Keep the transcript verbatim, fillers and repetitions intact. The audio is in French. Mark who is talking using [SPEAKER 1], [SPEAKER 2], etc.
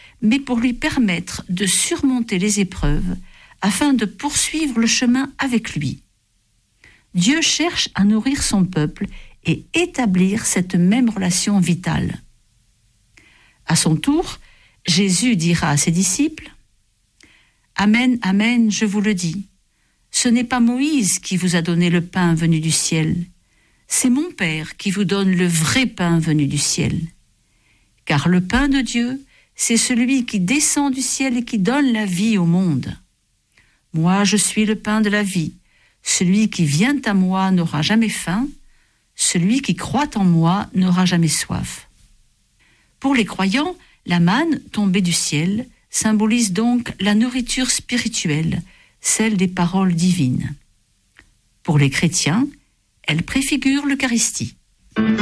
[SPEAKER 1] mais pour lui permettre de surmonter les épreuves afin de poursuivre le chemin avec lui. Dieu cherche à nourrir son peuple et établir cette même relation vitale. À son tour, Jésus dira à ses disciples : « Amen, amen, je vous le dis, ce n'est pas Moïse qui vous a donné le pain venu du ciel, c'est mon Père qui vous donne le vrai pain venu du ciel. Car le pain de Dieu, c'est celui qui descend du ciel et qui donne la vie au monde. Moi, je suis le pain de la vie. Celui qui vient à moi n'aura jamais faim, celui qui croit en moi n'aura jamais soif. » Pour les croyants, la manne tombée du ciel symbolise donc la nourriture spirituelle, celle des paroles divines. Pour les chrétiens, elle préfigure l'Eucharistie.